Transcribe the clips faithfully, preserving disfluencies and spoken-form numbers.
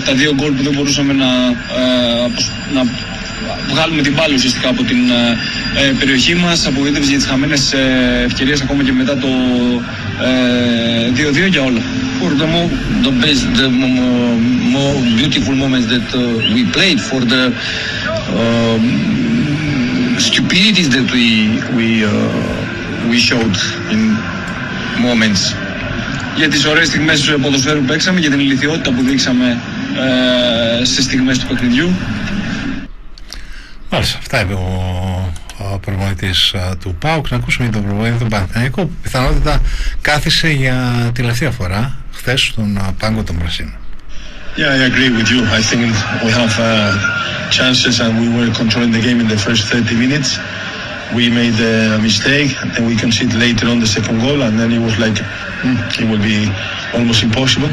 τα δύο γκολ που δεν μπορούσαμε να, ε, να βγάλουμε την μπάλα ουσιαστικά από την ε, περιοχή μας, απογοήτευση για τις χαμένες ε, ευκαιρίες ακόμα και μετά το ε, δύο δύο για όλα. For the more, the best, the more, more beautiful moments that uh, we played, for the uh, stupidities that we we uh, we showed in moments. Για τις ωραίες στιγμές του ποδοσφαίρου που παίξαμε, για την ηλιθιότητα που δείξαμε ε, σε στιγμές του παιχνιδιού. Μάλιστα, αυτά είπε ο, ο προπονητής του ΠΑΟΚ. Να ακούσουμε για τον προπονητή του Παναθηναϊκού που πιθανότητα κάθισε για τελευταία φορά χθες στον πάγκο των Πρασίνων. Yeah, I agree with you. I think we have uh, chances and we were controlling the game in the first thirty minutes. We made a mistake and we conceded later on the second goal and then it was like mm, it will be almost impossible.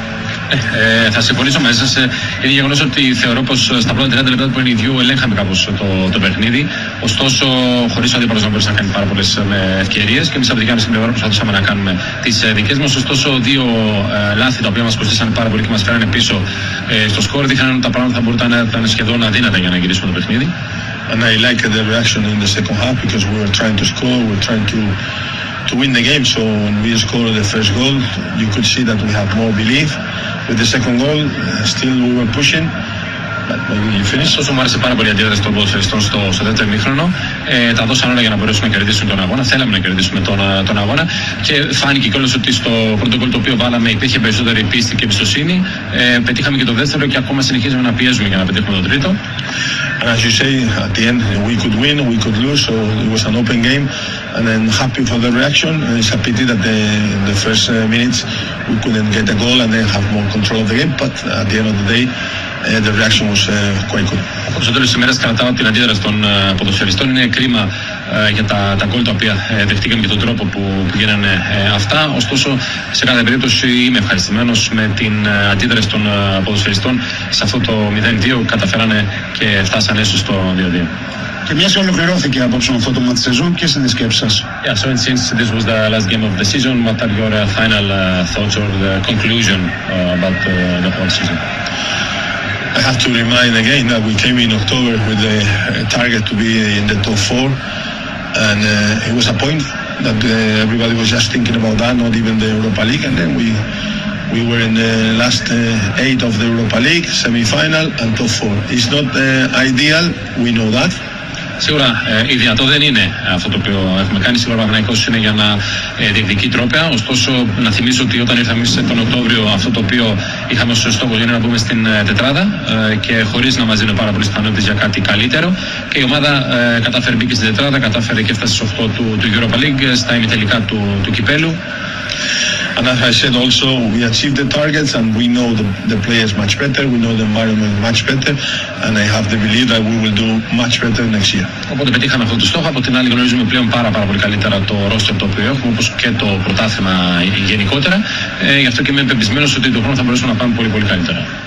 Ε, θα συμφωνήσω μαζί σας. Είναι γεγονός ότι θεωρώ πως στα πρώτα τριάντα λεπτά του παιχνιδιού ελέγχαμε κάπως το, το παιχνίδι. Ωστόσο, χωρίς ο αντίπαλος να μπορούσε να κάνει πάρα πολλές ευκαιρίες και εμείς από την δική μας πλευρά προσπαθούσαμε να κάνουμε τις δικές μας. Ωστόσο, δύο ε, λάθη τα οποία μας κοστίσαν πάρα πολύ και μας φέρανε πίσω ε, στο σκορ δείχναν ότι τα πράγματα θα μπορούσαν να ήταν σχεδόν αδύνατα για να γυρίσουμε το παιχνίδι. And I like the reaction in the second half because we were trying to score, we were trying to to win the game. So when we scored the first goal, you could see that we had more belief. With the second goal, still we were pushing. But maybe you finished. Ωστόσο, μου άρεσε πάρα πολύ η αντίδραση των ποδοσφαιριστών στο, στο δεύτερο ημίχρονο. Ε, τα δώσαν όλα για να μπορέσουμε να κερδίσουμε τον αγώνα. Θέλαμε να κερδίσουμε τον, τον αγώνα. Και φάνηκε κιόλας ότι στο πρώτο γκολ το οποίο βάλαμε υπήρχε περισσότερη πίστη και εμπιστοσύνη. Ε, πετύχαμε και το δεύτερο και ακόμα συνεχίζουμε να πιέζουμε για να πετύχουμε το τρίτο. And as you say, at the end we could win, we could lose, so it was an open game. And I'm happy for the reaction. And it's a pity that the, the first uh, minutes we couldn't get a goal and then have more control of the game. But at the end of the day, uh, the reaction was uh, quite good. Από στο τέλος της ημέρας κρατάω την αντίδραση των uh, ποδοσφαιριστών. Είναι κρίμα uh, για τα, τα γκολ τα οποία uh, δεχτήκαμε και τον τρόπο που, που γίνανε uh, αυτά. Ωστόσο, σε κάθε περίπτωση είμαι ευχαριστημένος με την uh, αντίδραση των uh, ποδοσφαιριστών. Σε αυτό το μηδέν δύο καταφέρανε και φτάσανε έσω στο δύο δύο. Και μιας ολοκληρώθηκε απόψε αυτό το μάτι της σεζόν και στην σκέψη σας. Yeah, so since this was the last game of the season, what are your uh, final uh, thoughts or the conclusion uh, about uh, the whole season? I have to remind again that we came in October with the target to be in the top four, and uh, it was a point that uh, everybody was just thinking about that, not even the Europa League, and then we we were in the last uh, eight of the Europa League, semi-final and top four. It's not uh, ideal, we know that. Σίγουρα ε, ιδιαίτερο δεν είναι αυτό το οποίο έχουμε κάνει. Σίγουρα ο Παναθηναϊκός είναι για να ε, διεκδικεί τρόπαια. Ωστόσο, να θυμίσω ότι όταν ήρθαμε εμείς τον Οκτώβριο, αυτό το οποίο είχαμε ως στόχο είναι να μπούμε στην ε, τετράδα ε, και χωρίς να μας δίνουν πάρα πολλές πιθανότητες για κάτι καλύτερο. Και η ομάδα ε, κατάφερε μπήκε στην τετράδα, κατάφερε και έφτασε στις οκτώ του, του Europa League, στα ημιτελικά του, του κυπέλου. And as I said also, we achieved the targets and we know the, the players much better, we know the environment much better, and I have the belief that we will do much better next year. Οπότε πετύχαμε αυτό το στόχο. Από την άλλη γνωρίζουμε πλέον πάρα, πάρα πολύ καλύτερα το roster το οποίο έχουμε, όπως και το πρωτάθλημα γενικότερα. Ε, γι' αυτό και είμαι πεπισμένος ότι το χρόνο θα μπορέσουμε να πάμε πολύ πολύ καλύτερα.